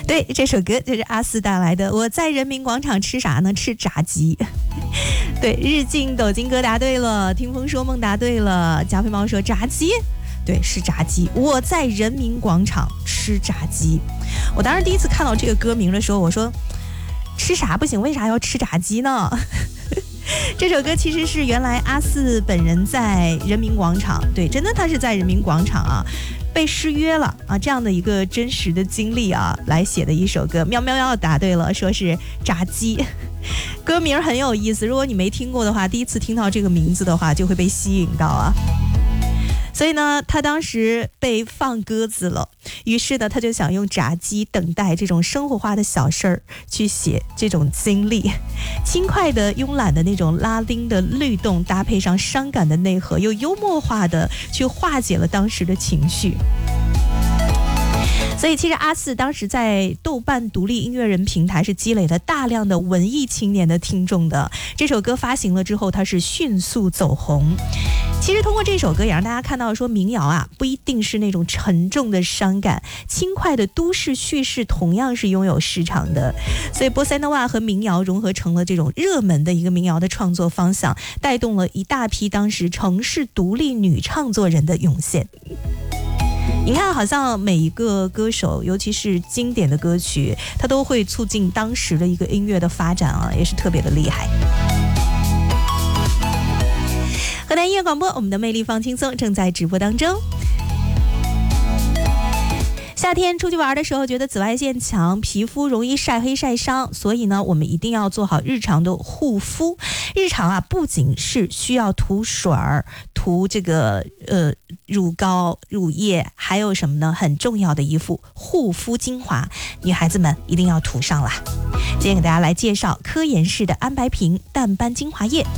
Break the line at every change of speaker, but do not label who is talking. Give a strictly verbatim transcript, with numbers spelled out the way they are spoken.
对，这首歌就是阿四带来的。我在人民广场吃啥呢？吃炸鸡。对，日进斗金哥答对了，听风说梦答对了，加菲猫说炸鸡。对，是炸鸡。我在人民广场吃炸鸡。我当时第一次看到这个歌名的时候，我说吃啥不行，为啥要吃炸鸡呢？这首歌其实是原来阿四本人在人民广场，对，真的他是在人民广场啊，被失约了啊，这样的一个真实的经历啊，来写的一首歌。喵喵喵答对了，说是炸鸡。歌名很有意思，如果你没听过的话，第一次听到这个名字的话，就会被吸引到啊。所以呢，他当时被放鸽子了，于是呢，他就想用炸鸡等待这种生活化的小事儿去写这种经历，轻快的、慵懒的那种拉丁的律动，搭配上伤感的内核，又幽默化的去化解了当时的情绪。所以其实阿四当时在豆瓣独立音乐人平台是积累了大量的文艺青年的听众的。这首歌发行了之后，它是迅速走红。其实通过这首歌也让大家看到说，民谣啊不一定是那种沉重的伤感，轻快的都市叙事同样是拥有市场的。所以波塞诺瓦和民谣融合成了这种热门的一个民谣的创作方向，带动了一大批当时城市独立女创作人的涌现。你看，好像每一个歌手，尤其是经典的歌曲，它都会促进当时的一个音乐的发展啊，也是特别的厉害。河南音乐广播，我们的魅力放轻松正在直播当中。夏天出去玩的时候，觉得紫外线强，皮肤容易晒黑晒伤，所以呢，我们一定要做好日常的护肤。日常啊，不仅是需要涂水儿、涂这个呃乳膏、乳液，还有什么呢？很重要的一副护肤精华，女孩子们一定要涂上啦。今天给大家来介绍科颜氏的安白瓶淡斑精华液。